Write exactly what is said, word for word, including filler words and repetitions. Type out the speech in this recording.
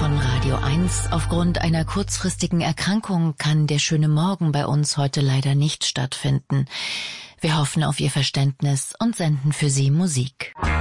von Radio eins. Aufgrund einer kurzfristigen Erkrankung kann der schöne Morgen bei uns heute leider nicht stattfinden. Wir hoffen auf Ihr Verständnis und senden für Sie Musik.